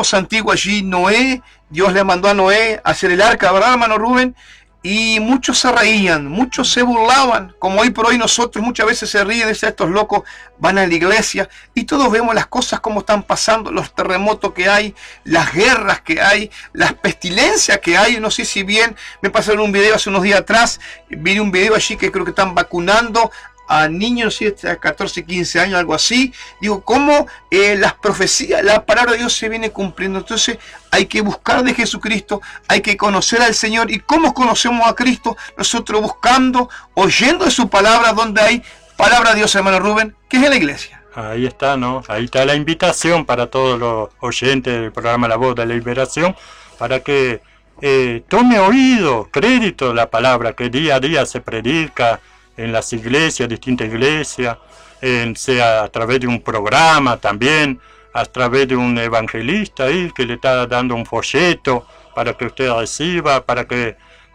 tiempos antiguos allí Noé, Dios le mandó a Noé a hacer el arca, ¿verdad, hermano Rubén? Y muchos se reían, muchos se burlaban, como hoy por hoy nosotros muchas veces se ríen, dicen estos locos van a la iglesia, y todos vemos las cosas como están pasando, los terremotos que hay, las guerras que hay, las pestilencias que hay. No sé si bien, me pasaron un video hace unos días atrás, vi un video allí que creo que están vacunando a niños de 14, 15 años, algo así. Digo, cómo las profecías, la palabra de Dios se viene cumpliendo. Entonces hay que buscar de Jesucristo, hay que conocer al Señor. ¿Y cómo conocemos a Cristo? Nosotros buscando, oyendo de su palabra, donde hay palabra de Dios, hermano Rubén, que es en la iglesia. Ahí está, ¿no? Ahí está la invitación para todos los oyentes del programa La Voz de la Liberación, para que tome oído, crédito la palabra que día a día se predica en las iglesias, distintas iglesias, sea a través de un programa también, a través de un evangelista ahí que le está dando un folleto para que usted reciba, para que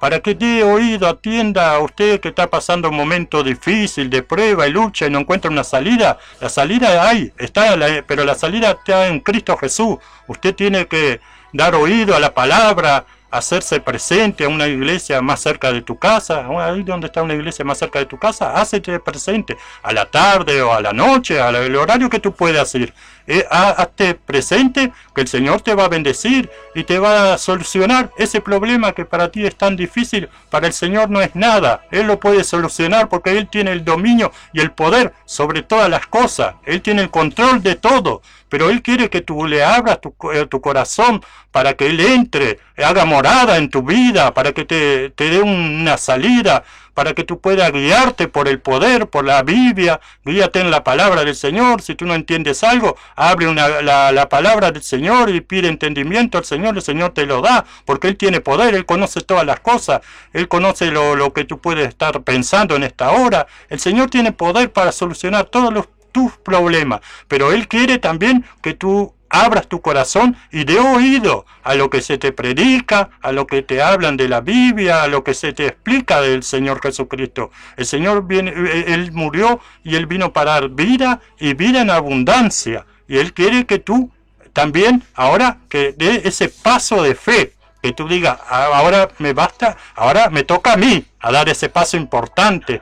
dé oído, atienda a usted que está pasando un momento difícil de prueba y lucha y no encuentra una salida. La salida hay, pero la salida está en Cristo Jesús. Usted tiene que dar oído a la palabra, hacerse presente a una iglesia más cerca de tu casa. Ahí donde está una iglesia más cerca de tu casa, hácete presente a la tarde o a la noche, al horario que tú puedas ir. Hazte presente, que el Señor te va a bendecir y te va a solucionar ese problema que para ti es tan difícil. Para el Señor no es nada. Él lo puede solucionar porque Él tiene el dominio y el poder sobre todas las cosas. Él tiene el control de todo. Pero Él quiere que tú le abras tu corazón para que Él entre, haga morada en tu vida, para que te dé una salida, para que tú puedas guiarte por el poder, por la Biblia. Guíate en la palabra del Señor. Si tú no entiendes algo, abre la palabra del Señor y pide entendimiento al Señor. El Señor te lo da, porque Él tiene poder, Él conoce todas las cosas, Él conoce lo que tú puedes estar pensando en esta hora. El Señor tiene poder para solucionar todos tus problemas, pero Él quiere también que tú abras tu corazón y dé oído a lo que se te predica, a lo que te hablan de la Biblia, a lo que se te explica del Señor Jesucristo. El Señor viene, Él murió y Él vino para dar vida y vida en abundancia. Y Él quiere que tú también ahora que dé ese paso de fe, que tú digas, ahora me basta, ahora me toca a mí a dar ese paso importante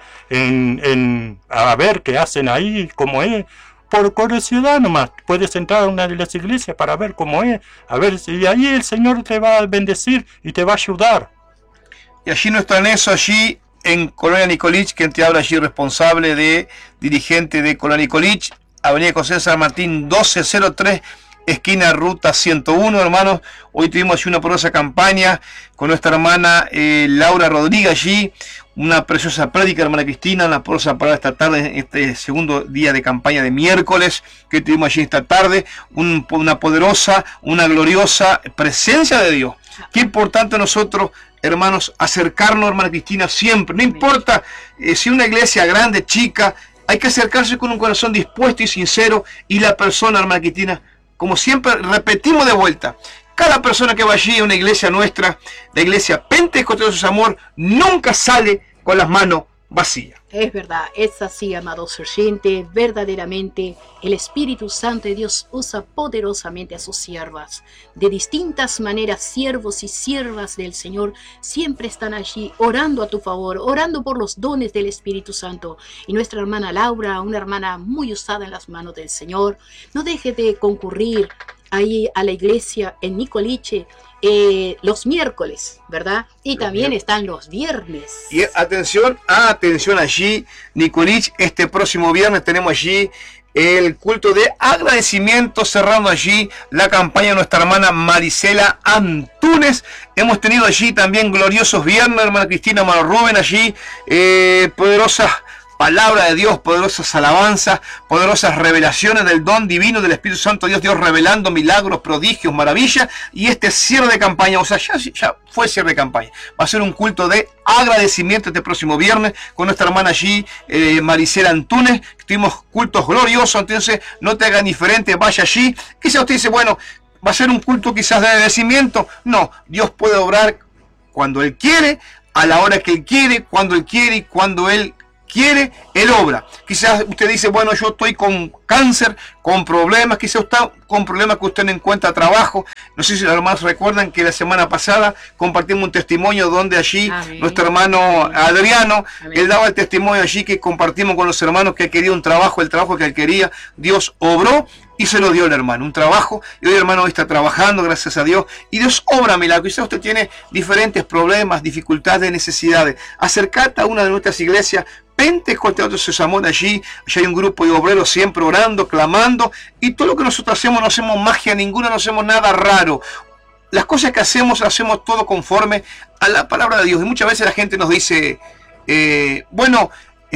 a ver qué hacen ahí, cómo es. Por curiosidad nomás, puedes entrar a una de las iglesias para ver cómo es, a ver si ahí el Señor te va a bendecir y te va a ayudar. Y allí no está en eso, allí en Colonia Nicolich, quien te habla allí, responsable de dirigente de Colonia Nicolich, Avenida José San Martín 1203, esquina Ruta 101, hermanos. Hoy tuvimos allí una poderosa campaña con nuestra hermana Laura Rodríguez allí, una preciosa prédica, hermana Cristina, una poderosa palabra esta tarde, en este segundo día de campaña de miércoles que tuvimos allí esta tarde, una poderosa, una gloriosa presencia de Dios. Qué importante nosotros, hermanos, acercarnos, hermana Cristina, siempre, no importa si una iglesia grande, chica, hay que acercarse con un corazón dispuesto y sincero, y la persona, hermana Cristina, como siempre repetimos de vuelta, cada persona que va allí a una iglesia nuestra, la iglesia Pentecostés de su amor, nunca sale con las manos vacías. Es verdad, es así, amados oyentes. Verdaderamente el Espíritu Santo de Dios usa poderosamente a sus siervas. De distintas maneras, siervos y siervas del Señor siempre están allí orando a tu favor, orando por los dones del Espíritu Santo. Y nuestra hermana Laura, una hermana muy usada en las manos del Señor, no deje de concurrir ahí a la iglesia en Nicoliche los miércoles, ¿verdad? Y también están los viernes. Y atención allí, Nicolich, este próximo viernes tenemos allí el culto de agradecimiento, cerrando allí la campaña de nuestra hermana Marisela Antunes. Hemos tenido allí también gloriosos viernes, hermana Cristina, hermano Rubén, allí poderosas palabra de Dios, poderosas alabanzas, poderosas revelaciones del don divino del Espíritu Santo de Dios revelando milagros, prodigios, maravillas, y este cierre de campaña, o sea, ya fue cierre de campaña, va a ser un culto de agradecimiento este próximo viernes con nuestra hermana allí, Marisela Antunes. Tuvimos cultos gloriosos, entonces no te hagan diferente, vaya allí. Quizás usted dice, bueno, va a ser un culto quizás de agradecimiento. No, Dios puede obrar cuando Él quiere, a la hora que Él quiere, cuando Él quiere y cuando Él quiere, Él obra. Quizás usted dice, bueno, yo estoy con cáncer, con problemas, quizás usted con problemas que usted no encuentra trabajo. No sé si los hermanos recuerdan que la semana pasada compartimos un testimonio donde allí Amén. nuestro hermano Adriano, Amén. él daba el testimonio allí que compartimos con los hermanos que él quería un trabajo, el trabajo que él quería, Dios obró y se lo dio el hermano, un trabajo, y hoy el hermano hoy está trabajando, gracias a Dios, y Dios obra milagros. Quizás usted tiene diferentes problemas, dificultades, necesidades. Acercate a una de nuestras iglesias Pentecostés de Sesamón, allí hay un grupo de obreros siempre orando, clamando, y todo lo que nosotros hacemos, no hacemos magia ninguna, no hacemos nada raro. Las cosas que hacemos todo conforme a la palabra de Dios. Y muchas veces la gente nos dice, ¿cuál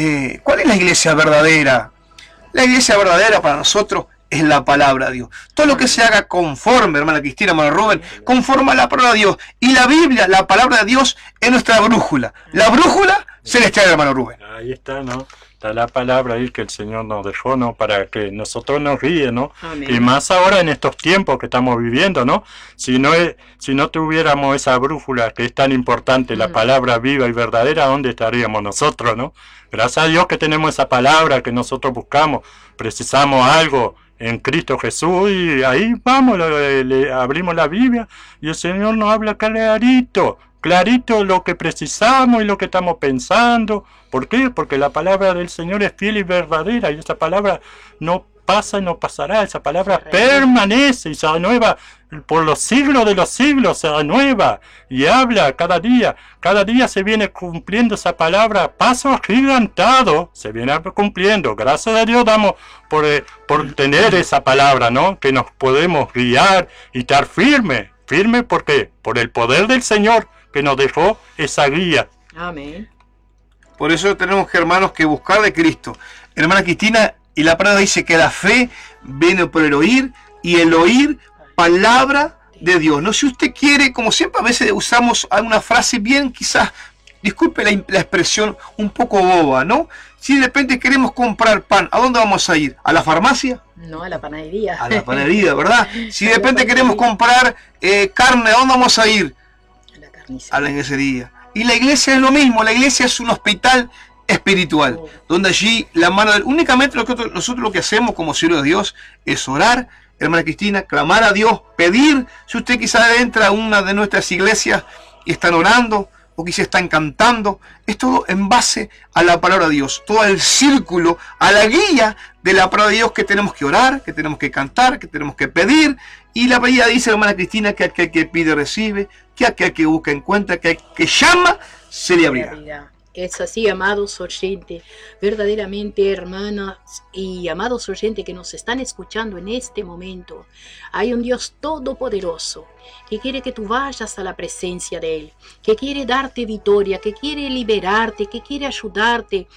es la iglesia verdadera? La iglesia verdadera para nosotros es la palabra de Dios. Todo lo que se haga conforme, hermana Cristina, hermano Rubén, conforme a la palabra de Dios. Y la Biblia, la palabra de Dios, es nuestra brújula. La brújula celestial, hermano Rubén. Ahí está, ¿no? Está la palabra ahí que el Señor nos dejó, ¿no? Para que nosotros nos guíe, ¿no? Amén. Y más ahora en estos tiempos que estamos viviendo, ¿no? Si no tuviéramos esa brújula que es tan importante, la palabra viva y verdadera, ¿dónde estaríamos nosotros, no? Gracias a Dios que tenemos esa palabra que nosotros buscamos, precisamos algo en Cristo Jesús y ahí vamos, le abrimos la Biblia y el Señor nos habla clarito. Clarito lo que precisamos y lo que estamos pensando. ¿Por qué? Porque la palabra del Señor es fiel y verdadera y esa palabra no pasa y no pasará. Esa palabra permanece y se renueva por los siglos de los siglos, se renueva y habla cada día. Cada día se viene cumpliendo esa palabra, paso agigantado, se viene cumpliendo. Gracias a Dios damos por tener esa palabra, ¿no? Que nos podemos guiar y estar firme. Firme, ¿por qué? Por el poder del Señor que nos dejó esa guía. Amén. Por eso tenemos que, hermanos, que buscar de Cristo. Hermana Cristina, y la palabra dice que la fe viene por el oír, y el oír palabra de Dios. No sé si usted quiere, como siempre a veces usamos una frase bien, quizás, disculpe la expresión, un poco boba, ¿no? Si de repente queremos comprar pan, ¿a dónde vamos a ir? ¿A la farmacia? No, a la panadería. A la panadería, ¿verdad? Si de repente queremos comprar carne, ¿a dónde vamos a ir? A la carnicería. A la iglesia. Y la iglesia es lo mismo, la iglesia es un hospital espiritual, donde allí la mano únicamente nosotros lo que hacemos como siervos de Dios es orar, hermana Cristina, clamar a Dios, pedir. Si usted quizás entra a una de nuestras iglesias y están orando, o quizás están cantando, es todo en base a la palabra de Dios, todo el círculo, a la guía de la palabra de Dios, que tenemos que orar, que tenemos que cantar, que tenemos que pedir. Y la Biblia dice, hermana Cristina, que aquel que pide recibe, que aquel que busca encuentra, que aquel que llama se le abrirá. Es así, amados oyentes, verdaderamente, hermanas y amados oyentes que nos están escuchando en este momento. Hay un Dios todopoderoso que quiere que tú vayas a la presencia de Él, que quiere darte victoria, que quiere liberarte, que quiere ayudarte.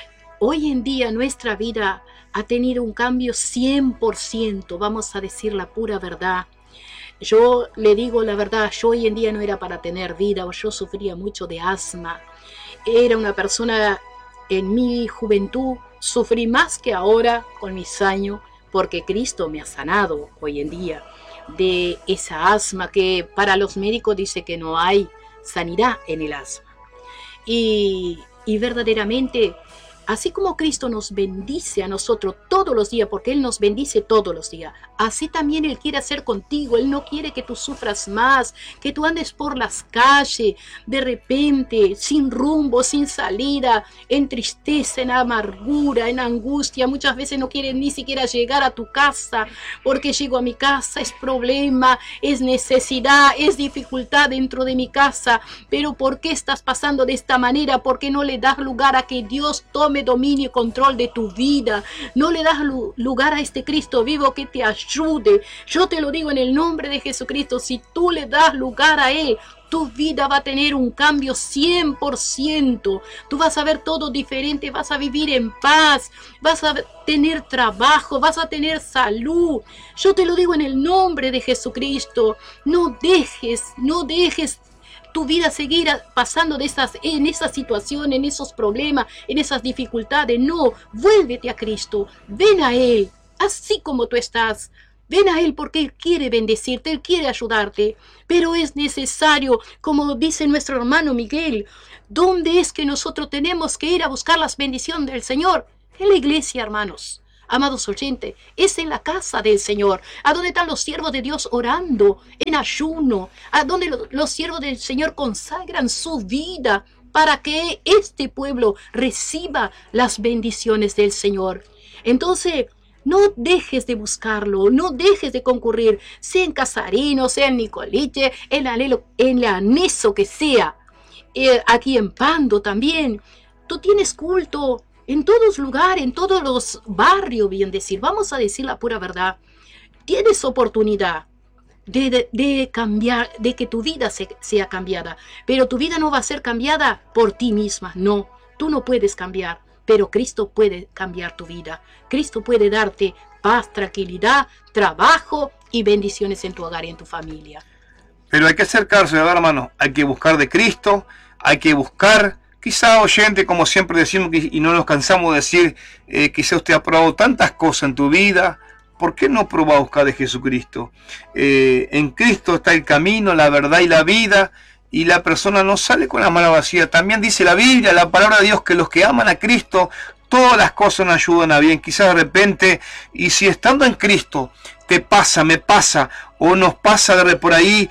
Hoy en día nuestra vida ha tenido un cambio 100%, vamos a decir la pura verdad. Yo le digo la verdad, yo hoy en día no era para tener vida, yo sufría mucho de asma. Era una persona, en mi juventud, sufrí más que ahora con mis años, porque Cristo me ha sanado hoy en día de esa asma que para los médicos dice que no hay sanidad en el asma. Y verdaderamente, así como Cristo nos bendice a nosotros todos los días, porque Él nos bendice todos los días, así también Él quiere hacer contigo. Él no quiere que tú sufras más, que tú andes por las calles de repente, sin rumbo, sin salida, en tristeza, en amargura, en angustia. Muchas veces no quieres ni siquiera llegar a tu casa, porque llego a mi casa, es problema, es necesidad, es dificultad dentro de mi casa. Pero ¿por qué estás pasando de esta manera? ¿Por qué no le das lugar a que Dios tome dominio y control de tu vida? No le das lugar a este Cristo vivo que te ayude. Yo te lo digo en el nombre de Jesucristo, si tú le das lugar a Él, tu vida va a tener un cambio 100%. Tú vas a ver todo diferente, vas a vivir en paz, vas a tener trabajo, vas a tener salud. Yo te lo digo en el nombre de Jesucristo. No dejes tu vida seguir pasando en esa situación, en esos problemas, en esas dificultades. No, vuélvete a Cristo, ven a Él, así como tú estás. Ven a Él porque Él quiere bendecirte, Él quiere ayudarte. Pero es necesario, como dice nuestro hermano Miguel, ¿dónde es que nosotros tenemos que ir a buscar las bendiciones del Señor? En la iglesia, hermanos. Amados oyentes, es en la casa del Señor, a donde están los siervos de Dios orando en ayuno, a donde los siervos del Señor consagran su vida para que este pueblo reciba las bendiciones del Señor. Entonces, no dejes de buscarlo, no dejes de concurrir, sea en Casarino, sea en Nicoliche, en la Aneso que sea, aquí en Pando también. Tú tienes culto en todos lugares, en todos los barrios, bien decir, vamos a decir la pura verdad. Tienes oportunidad de cambiar, de que tu vida sea cambiada, pero tu vida no va a ser cambiada por ti misma, no, tú no puedes cambiar, pero Cristo puede cambiar tu vida. Cristo puede darte paz, tranquilidad, trabajo y bendiciones en tu hogar y en tu familia. Pero hay que acercarse, ¿verdad, hermano? Hay que buscar de Cristo, hay que buscar, quizá oyente, como siempre decimos, y no nos cansamos de decir, quizá usted ha probado tantas cosas en tu vida, ¿por qué no probar a buscar de Jesucristo? En Cristo está el camino, la verdad y la vida, y la persona no sale con la mano vacía. También dice la Biblia, la palabra de Dios, que los que aman a Cristo, todas las cosas nos ayudan a bien. Quizás de repente, y si estando en Cristo, te pasa, me pasa, o nos pasa por ahí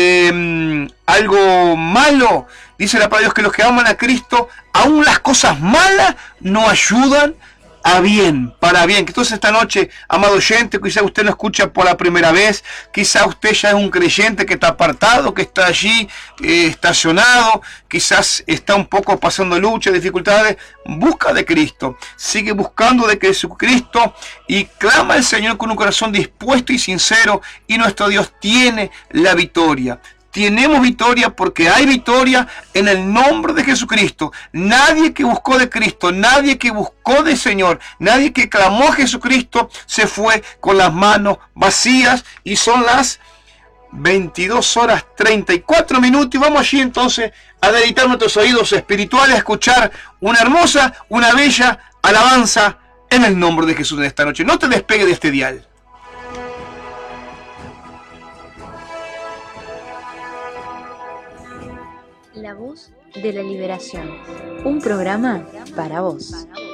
algo malo, dice la palabra de Dios que los que aman a Cristo, aún las cosas malas nos ayudan a bien, para bien. Que entonces esta noche, amado oyente, quizá usted lo escucha por la primera vez, quizá usted ya es un creyente que está apartado, que está allí estacionado, quizás está un poco pasando luchas, dificultades. Busca de Cristo, sigue buscando de Jesucristo y clama al Señor con un corazón dispuesto y sincero, y nuestro Dios tiene la victoria. Tenemos victoria porque hay victoria en el nombre de Jesucristo. Nadie que buscó de Cristo, nadie que buscó del Señor, nadie que clamó a Jesucristo se fue con las manos vacías. Y son las 22:34 y vamos allí entonces a dedicar nuestros oídos espirituales a escuchar una hermosa, una bella alabanza en el nombre de Jesús en esta noche. No te despegue de este dial. La voz de la liberación, un programa para vos.